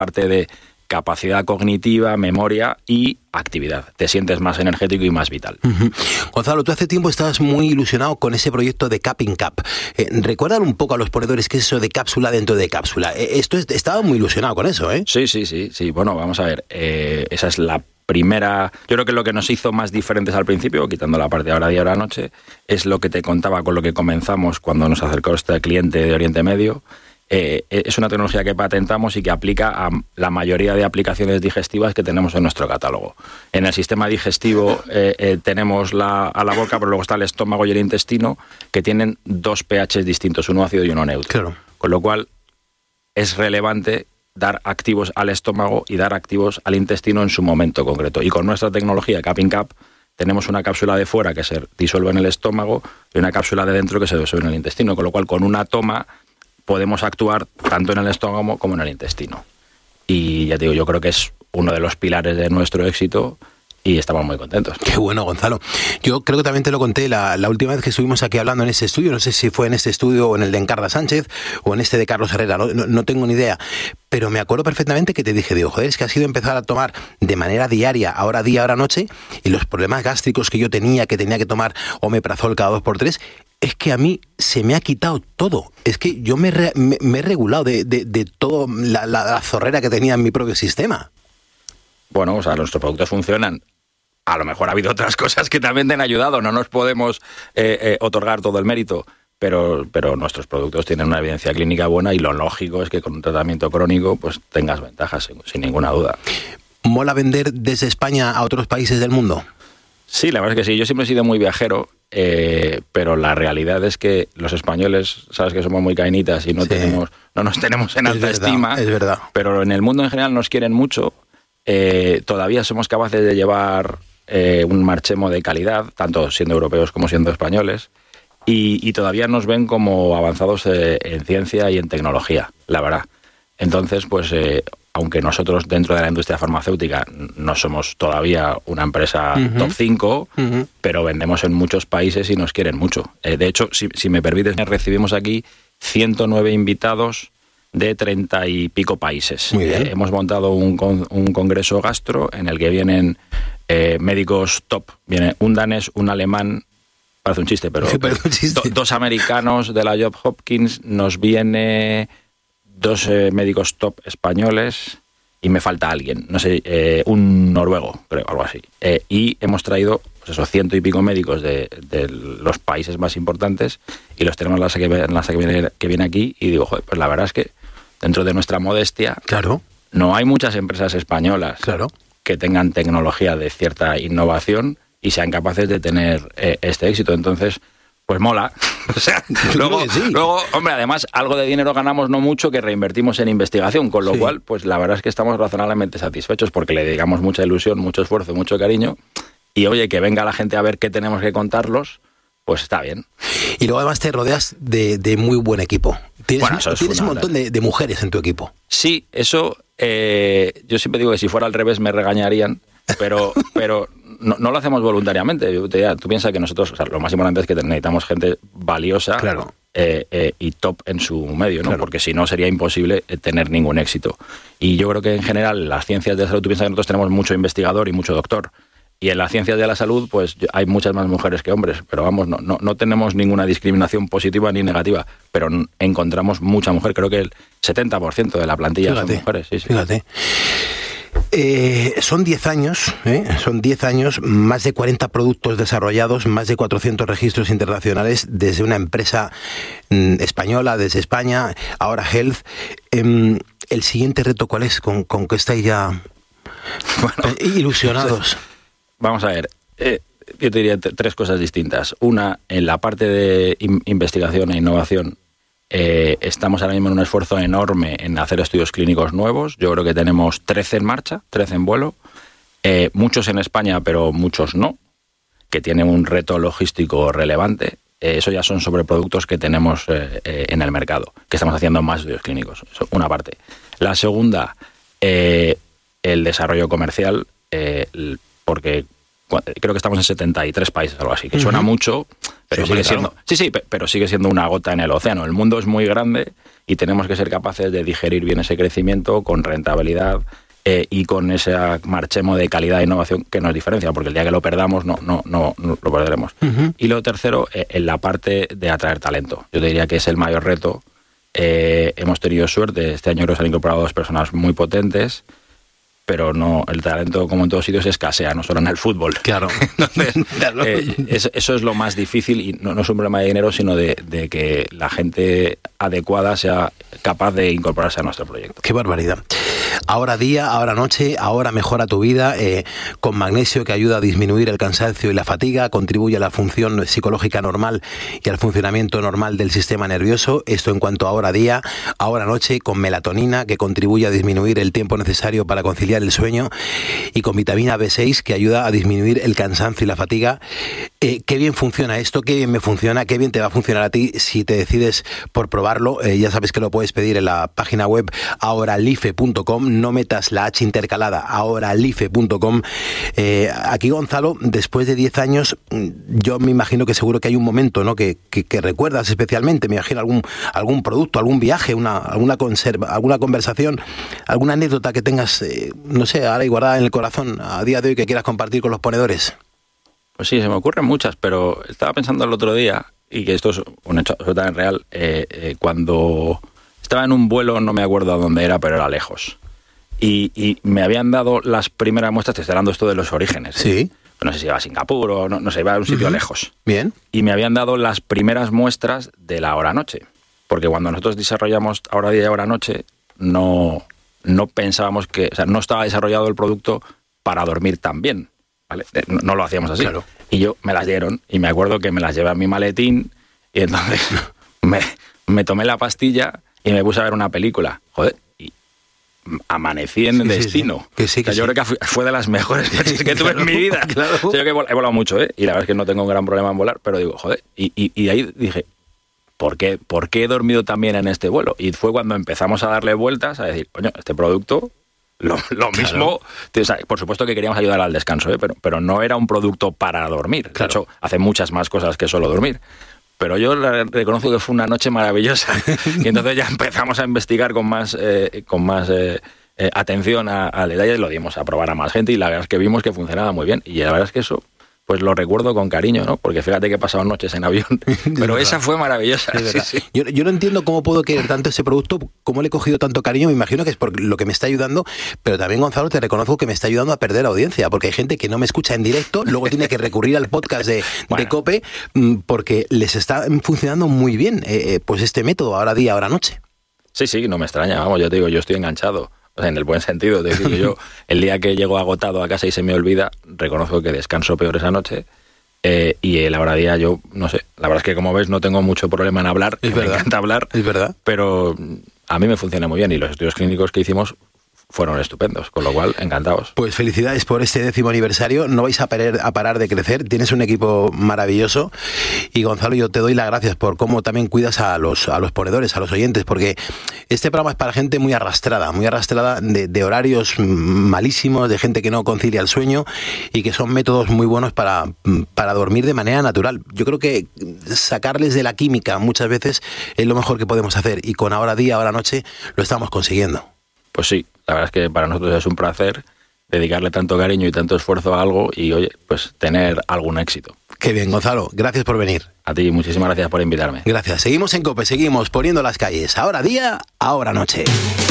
parte de capacidad cognitiva, memoria y actividad. Te sientes más energético y más vital. Gonzalo, tú hace tiempo estabas muy ilusionado con ese proyecto de Cap in Cap. Recuerdan un poco a los ponedores qué es eso de cápsula dentro de cápsula. Estaba muy ilusionado con eso, ¿eh? Sí. Bueno, vamos a ver. Esa es la primera... Yo creo que lo que nos hizo más diferentes al principio, quitando la parte de ahora día, ahora noche, es lo que te contaba con lo que comenzamos cuando nos acercó este cliente de Oriente Medio. Es una tecnología que patentamos y que aplica a la mayoría de aplicaciones digestivas que tenemos en nuestro catálogo. En el sistema digestivo tenemos a la boca, pero luego está el estómago y el intestino, que tienen 2 pHs distintos, uno ácido y uno neutro. Claro. Con lo cual es relevante dar activos al estómago y dar activos al intestino en su momento concreto. Y con nuestra tecnología Cap in Cap tenemos una cápsula de fuera que se disuelve en el estómago y una cápsula de dentro que se disuelve en el intestino, con lo cual con una toma podemos actuar tanto en el estómago como en el intestino. Y ya te digo, yo creo que es uno de los pilares de nuestro éxito y estamos muy contentos. Qué bueno, Gonzalo. Yo creo que también te lo conté la última vez que estuvimos aquí hablando en este estudio. No sé si fue en este estudio o en el de Encarda Sánchez o en este de Carlos Herrera. No tengo ni idea. Pero me acuerdo perfectamente que te dije, digo, joder, es que ha sido empezar a tomar de manera diaria, ahora día, ahora noche, y los problemas gástricos que yo tenía que tomar omeprazol cada 2x3, es que a mí se me ha quitado todo. Es que yo me he regulado de toda la zorrera que tenía en mi propio sistema. Bueno, o sea, nuestros productos funcionan. A lo mejor ha habido otras cosas que también te han ayudado. No nos podemos otorgar todo el mérito, pero nuestros productos tienen una evidencia clínica buena y lo lógico es que con un tratamiento crónico pues tengas ventajas, sin ninguna duda. ¿Mola vender desde España a otros países del mundo? Sí, la verdad es que sí. Yo siempre he sido muy viajero, pero la realidad es que los españoles, sabes que somos muy cainitas y no nos tenemos en alta estima. Es verdad. Pero en el mundo en general nos quieren mucho. Todavía somos capaces de llevar un marchemo de calidad, tanto siendo europeos como siendo españoles, y todavía nos ven como avanzados en ciencia y en tecnología, la verdad. Entonces, pues aunque nosotros dentro de la industria farmacéutica no somos todavía una empresa top 5, pero vendemos en muchos países y nos quieren mucho. De hecho, si me permites, recibimos aquí 109 invitados de 30 y pico países. Hemos montado un congreso gastro en el que vienen médicos top. Viene un danés, un alemán, parece un chiste, pero dos americanos de la Johns Hopkins, nos viene 2 médicos top españoles y me falta alguien, no sé, un noruego, creo, algo así. Y hemos traído pues eso, 100 y pico médicos de los países más importantes y los tenemos en la que viene aquí y digo, joder, pues la verdad es que dentro de nuestra modestia, claro, no hay muchas empresas españolas que tengan tecnología de cierta innovación y sean capaces de tener este éxito. Entonces, pues mola. O sea, luego, hombre, además, algo de dinero ganamos, no mucho, que reinvertimos en investigación, con lo cual, pues la verdad es que estamos razonablemente satisfechos porque le dedicamos mucha ilusión, mucho esfuerzo, mucho cariño. Y oye, que venga la gente a ver qué tenemos que contarlos, pues está bien. Y luego además te rodeas de muy buen equipo. Tienes un montón de mujeres en tu equipo. Sí, eso yo siempre digo que si fuera al revés me regañarían, pero no lo hacemos voluntariamente. Tú piensas que nosotros, o sea, lo más importante es que necesitamos gente valiosa, claro, y top en su medio, ¿no? Claro. Porque si no sería imposible tener ningún éxito. Y yo creo que en general las ciencias de la salud, tú piensas que nosotros tenemos mucho investigador y mucho doctor. Y en las ciencias de la salud, pues hay muchas más mujeres que hombres, pero vamos, no tenemos ninguna discriminación positiva ni negativa, pero encontramos mucha mujer, creo que el 70% de la plantilla son mujeres. Sí. Fíjate. Son 10 años, más de 40 productos desarrollados, más de 400 registros internacionales desde una empresa española, desde España, ahora Health. ¿El siguiente reto cuál es? ¿Con qué estáis ya ilusionados? Vamos a ver, yo te diría 3 cosas distintas. Una, en la parte de investigación e innovación, estamos ahora mismo en un esfuerzo enorme en hacer estudios clínicos nuevos. Yo creo que tenemos 13 en marcha, 13 en vuelo, muchos en España, pero muchos no, que tienen un reto logístico relevante. Eso ya son sobre productos que tenemos en el mercado, que estamos haciendo más estudios clínicos. Eso, una parte. La segunda, el desarrollo comercial, porque creo que estamos en 73 países o algo así, que suena mucho, pero sigue siendo, pero sigue siendo una gota en el océano. El mundo es muy grande y tenemos que ser capaces de digerir bien ese crecimiento con rentabilidad y con ese marchemo de calidad e innovación que nos diferencia, porque el día que lo perdamos no lo perderemos. Y lo tercero, en la parte de atraer talento. Yo te diría que es el mayor reto. Hemos tenido suerte, este año nos han incorporado 2 personas muy potentes, pero no, el talento, como en todos sitios, escasea, no solo en el fútbol. Claro. Entonces, eso es lo más difícil, y no es un problema de dinero, sino de que la gente adecuada sea capaz de incorporarse a nuestro proyecto. ¡Qué barbaridad! Ahora día, ahora noche, ahora mejora tu vida, con magnesio, que ayuda a disminuir el cansancio y la fatiga, contribuye a la función psicológica normal y al funcionamiento normal del sistema nervioso. Esto en cuanto a ahora día, ahora noche, con melatonina, que contribuye a disminuir el tiempo necesario para conciliar el sueño, y con vitamina B6, que ayuda a disminuir el cansancio y la fatiga. Qué bien funciona esto, qué bien me funciona, qué bien te va a funcionar a ti si te decides por probarlo. Ya sabes que lo puedes pedir en la página web ahoralife.com, no metas la H intercalada, ahoralife.com. Aquí, Gonzalo, después de 10 años, yo me imagino que seguro que hay un momento, ¿no?, que recuerdas especialmente. Me imagino algún producto, algún viaje, alguna conversación, alguna anécdota que tengas, no sé, ahora y guardada en el corazón a día de hoy, que quieras compartir con los ponedores. Pues sí, se me ocurren muchas, pero estaba pensando el otro día, y que esto es un hecho absolutamente real, cuando estaba en un vuelo, no me acuerdo a dónde era, pero era lejos. Y me habían dado las primeras muestras, te estoy hablando esto de los orígenes. Sí. No sé si iba a Singapur o no sé, iba a un sitio lejos. Bien. Y me habían dado las primeras muestras de la hora-noche. Porque cuando nosotros desarrollamos hora día y hora noche, no pensábamos que, o sea, no estaba desarrollado el producto para dormir tan bien, ¿vale? No lo hacíamos así. Claro. Y yo me las dieron, y me acuerdo que me las llevé a mi maletín, y entonces me tomé la pastilla y me puse a ver una película. Joder, y amanecí en Destino. Sí. Que sí, que yo creo que fue de las mejores noches que tuve en mi vida. Claro. O sea, yo que he volado mucho, y la verdad es que no tengo un gran problema en volar, pero digo, joder, y ahí dije, ¿por qué he dormido tan bien en este vuelo? Y fue cuando empezamos a darle vueltas, a decir, coño, este producto, lo mismo. O sea, por supuesto que queríamos ayudar al descanso, pero no era un producto para dormir. Claro. De hecho, hace muchas más cosas que solo dormir. Pero yo reconozco que fue una noche maravillosa. Y entonces ya empezamos a investigar con más atención al detalle, lo dimos a probar a más gente, y la verdad es que vimos que funcionaba muy bien. Y la verdad es que eso, pues lo recuerdo con cariño, ¿no? Porque fíjate que he pasado noches en avión, pero esa fue maravillosa. Sí. Yo no entiendo cómo puedo querer tanto ese producto, cómo le he cogido tanto cariño. Me imagino que es por lo que me está ayudando, pero también, Gonzalo, te reconozco que me está ayudando a perder audiencia, porque hay gente que no me escucha en directo, luego tiene que recurrir al podcast de COPE, porque les está funcionando muy bien pues este método, ahora día, ahora noche. Sí, no me extraña, vamos, yo te digo, yo estoy enganchado. O sea, en el buen sentido, es decir, que yo el día que llego agotado a casa y se me olvida, reconozco que descanso peor esa noche, y el ahora día yo, no sé, la verdad es que, como ves, no tengo mucho problema en hablar, me encanta hablar, es verdad, pero a mí me funciona muy bien, y los estudios clínicos que hicimos fueron estupendos, con lo cual, encantados. Pues felicidades por este 10º aniversario, no vais a parar de crecer, tienes un equipo maravilloso, y Gonzalo, yo te doy las gracias por cómo también cuidas a los ponedores, a los oyentes, porque este programa es para gente muy arrastrada de horarios malísimos, de gente que no concilia el sueño, y que son métodos muy buenos para dormir de manera natural. Yo creo que sacarles de la química muchas veces es lo mejor que podemos hacer, y con ahora día, ahora noche lo estamos consiguiendo. Pues sí, la verdad es que para nosotros es un placer dedicarle tanto cariño y tanto esfuerzo a algo, y oye, pues tener algún éxito. Qué bien, Gonzalo, gracias por venir. A ti, muchísimas gracias por invitarme. Gracias, seguimos en COPE, seguimos poniendo las calles, ahora día, ahora noche.